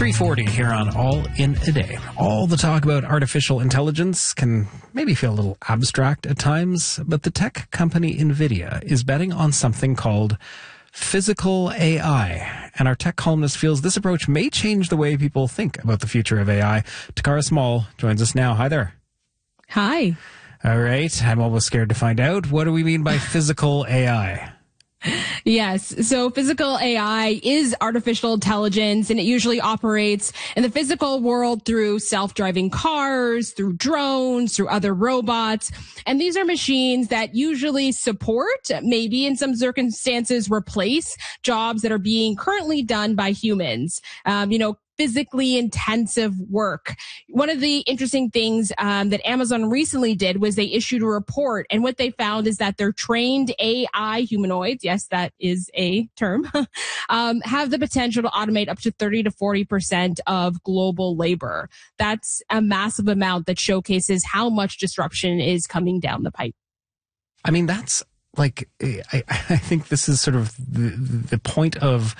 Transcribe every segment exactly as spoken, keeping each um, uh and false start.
three forty here on All in a Day. All the talk about artificial intelligence can maybe feel a little abstract at times, but the tech company NVIDIA is betting on something called physical A I. And our tech columnist feels this approach may change the way people think about the future of A I. Takara Small joins us now. Hi there. Hi. All right. I'm almost scared to find out. What do we mean by physical A I? Yes. So physical A I is artificial intelligence, and it usually operates in the physical world through self-driving cars, through drones, through other robots. And these are machines that usually support, maybe in some circumstances replace jobs that are being currently done by humans. Um, you know, physically intensive work. One of the interesting things um, that Amazon recently did was they issued a report, and what they found is that their trained A I humanoids, yes, that is a term, um, have the potential to automate up to thirty to forty percent of global labor. That's a massive amount that showcases how much disruption is coming down the pipe. I mean, that's like, I, I think this is sort of the, the point of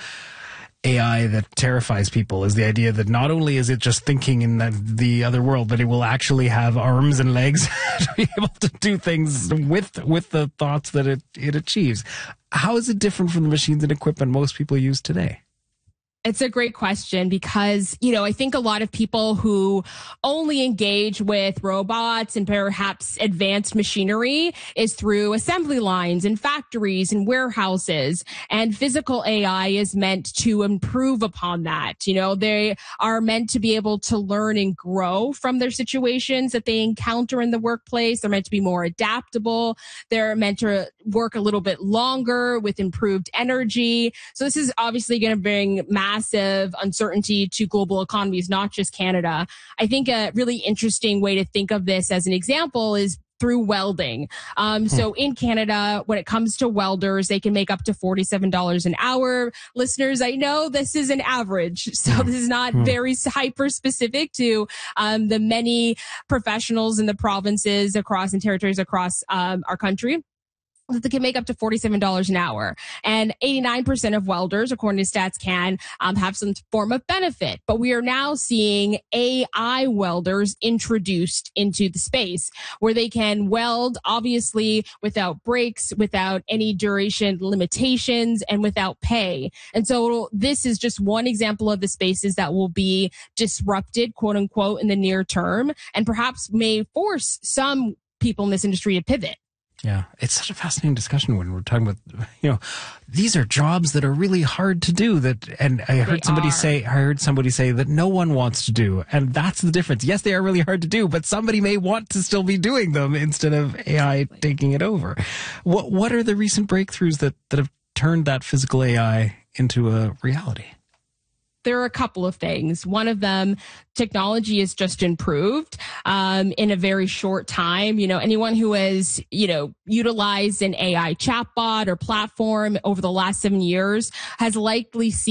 A I that terrifies people, is the idea that not only is it just thinking in the, the other world, but it will actually have arms and legs to be able to do things with with the thoughts that it, it achieves. How is it different from the machines and equipment most people use today? It's a great question because, you know, I think a lot of people who only engage with robots and perhaps advanced machinery is through assembly lines and factories and warehouses. And physical A I is meant to improve upon that. You know, they are meant to be able to learn and grow from their situations that they encounter in the workplace. They're meant to be more adaptable. They're meant to work a little bit longer with improved energy. So this is obviously going to bring massive massive uncertainty to global economies, not just Canada. I think a really interesting way to think of this as an example is through welding. Um, so in Canada, when it comes to welders, they can make up to forty-seven dollars an hour. Listeners, I know this is an average, so this is not very hyper specific to um, the many professionals in the provinces across and territories across um, our country. They can make up to forty-seven dollars an hour. And eighty-nine percent of welders, according to Stats Can, um, have some form of benefit. But we are now seeing A I welders introduced into the space where they can weld, obviously, without breaks, without any duration limitations, and without pay. And so this is just one example of the spaces that will be disrupted, quote unquote, in the near term, and perhaps may force some people in this industry to pivot. Yeah, it's such a fascinating discussion when we're talking about, you know, these are jobs that are really hard to do that, and I heard They somebody are. say, I heard somebody say that no one wants to do, and that's the difference. Yes, they are really hard to do, but somebody may want to still be doing them instead of A I taking it over. What What are the recent breakthroughs that, that have turned that physical A I into a reality? There are a couple of things. One of them, technology has just improved um, in a very short time. You know, anyone who has, you know, utilized an A I chatbot or platform over the last seven years has likely seen